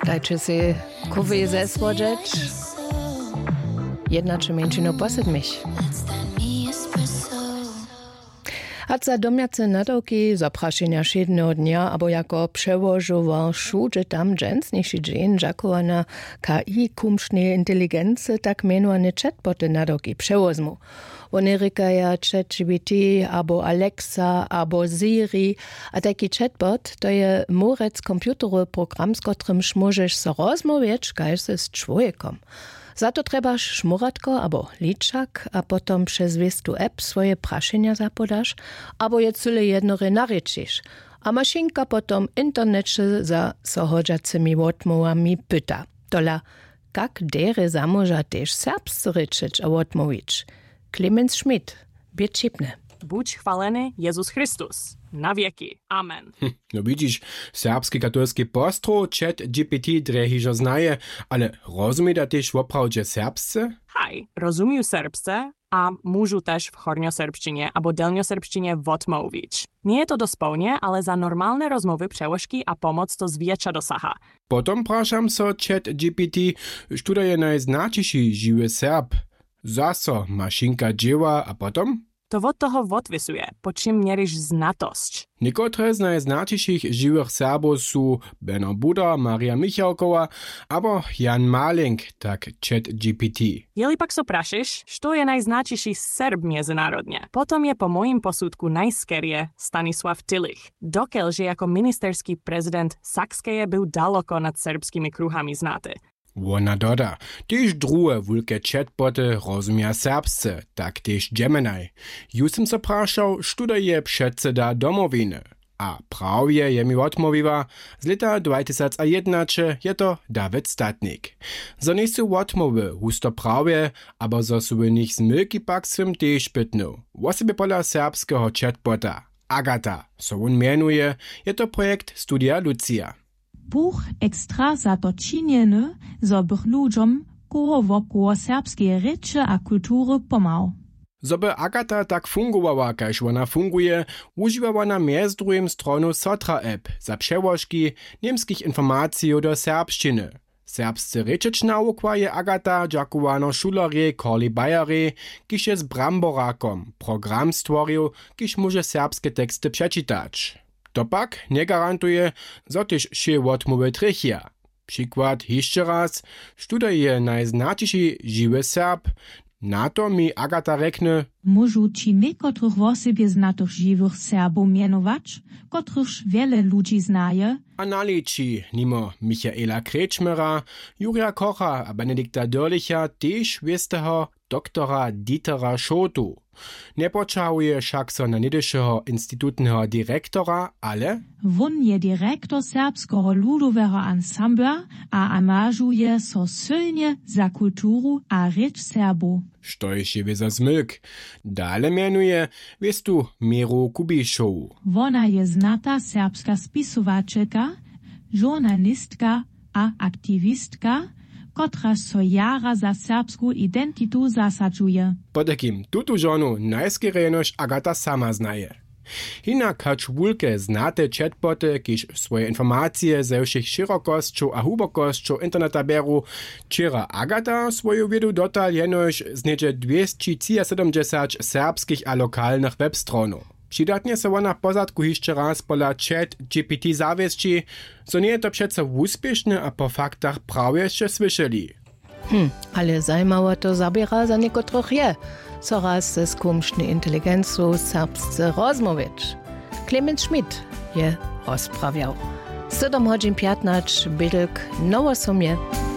Dajcie si kufy zesłodzieć. Jedna czy mniejszino posyć mich. A za domiace nadawki zapraszenia jednego dnia, albo jako przełożował wszędzie tam dżęsniejszy dzień, żakowana KI kumsznej inteligencji, tak mianowane chatboty nadawki przewozmu. One rykają ChatGPT, albo Alexa, albo Siri, a taki chatbot to je morec komputerowy program, z którym możesz się rozmawiać, każ z człowiekiem. Za to trebaš šmuratko abo ličak a potom przez wiestu app swoje praszenia zapodaš, abo je cyle jednore narečiš. A maszynka potom internecie za sohodžacimi wotmowami pyta. Tola, kak dere zamoža tež serbscy ryczyć a wotmowić? Clemens Schmidt, Biecipne. Budź chwalony Jezus Chrystus. Na wieki. Amen. No widzisz, serbski katolski postro ChatGPT drehiżo znaje, ale rozumie da też woprawdzie serbsce? Haj, rozumiju serbsce, a môžu też w hornioserbszczynie albo delnioserbszczynie wotmowić. Nie je to dospełnie, ale za normalne rozmowy, przełożki a pomoc to zwiecza dosaha. Potom praszam so ChatGPT, sztuda je najznaczyjszy żywy Serb. Zaso maszynka dzieła, a potom? To od toho odvisuje, po čím mieríš znatosť. Niekotre z najznačejších živých Serbov sú Benno Buda, Maria Michalková abo Jan Maling, tak ChatGPT. Jeli pak so prašiš, što je najznačejší Serb medzinárodne, potom je po mojím posudku najskerie Stanislav Tillich. Dokiaľ, že ako ministerský prezident Sakskeje byl daleko nad serbskými kruhami znáty. Wona doda. Tež druhe wulke chatboty rozumia serbsce, tak tež Gemini. Ju sam se prašał, študa je předseda domowiny. A prawie je mi odmowiła, z leta 2001 je to David Statnik. Zo nisu odmowy husto prawie, aber zo su nich zmylki pak swym tež pytnął. Wosebie pola serbskiego chatbota. Agata, so on mienuje, je to projekt Studia Lucia. Buch ekstra za to činjene, zo bych ľuďom, koho wokoło serbskie reče a kultury pomal. Zoby Agata tak fungowała, kaž ona funguje, używała na między drugim stronu Sotra app za przełożki niemskich informacji do serbszczyny. Serbscy rečeć nauka je Agata dżakowano šulerje Korli Bajary, kiž je z Bramborakom program stworil, kiž może serbskie teksty przeczytać. To pak nie garantuje, że też się odmowy trechia. Przykład jeszcze raz, sztuda je najznaczniejszy żywy Serb. Na to mi Agata rekne: Môžu ci niekotrych w osobie znatych żywych Serbów mianować, kotrychž wiele ludzi znaje? A naliči nimo Michaela Kretschmera, Juria Kocha a Benedikta Dörlicha tež wiesteho doktora Dietera Schotu. Nie poczałuje však so na niedešeho institutného direktora, ale Won je direktor serbskiego ludowego ansambla a angażuje so silnie za kulturu a rzecz Serbu. Štož je za zmyk. Dale mienuje, wiesz tu, Miro Kubiszow. Wona je znata serbska spisovačelka, žurnalistka a aktivistka, kotra so jara za serbsku identitu zasadžuje. Po takim tutu żonu najskierejnož Agata sama znaje. Hinak hač wulke znate chatboty, kiž swoje informacje ze všech širokosťou a hubokosťou interneta beru, čira Agata svoju wiedu dotal jenož z niedzie 270 serbskich a lokalnych webstronów. Přidatnie se ona pozadku jeszcze raz pola ChatGPT zawiesci, so nie je to přece úspěšne a po faktach prawie jeszcze słyszeli. Ale zajímaво to zabiera za niekotrych je, co raz ze skumsznej inteligencją serbsce rozmowić. Clemens Schmidt je rozprawiał. 7:15 Bydlk, Nowo Sumie.